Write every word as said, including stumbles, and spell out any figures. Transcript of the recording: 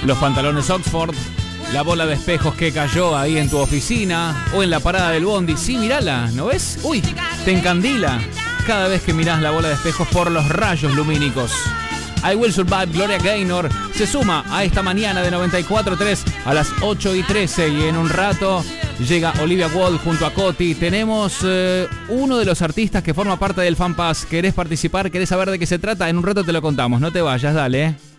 los pantalones Oxford, la bola de espejos que cayó ahí en tu oficina o en la parada del bondi. Sí, mírala, ¿no ves? Uy, te encandila cada vez que mirás la bola de espejos por los rayos lumínicos. I Will Survive, Gloria Gaynor, se suma a esta mañana de noventa y cuatro punto tres a las ocho y trece, y en un rato llega Olivia Wald junto a Coti. Tenemos eh, uno de los artistas que forma parte del FanPass. ¿Querés participar? ¿Querés saber de qué se trata? En un rato te lo contamos, no te vayas, dale.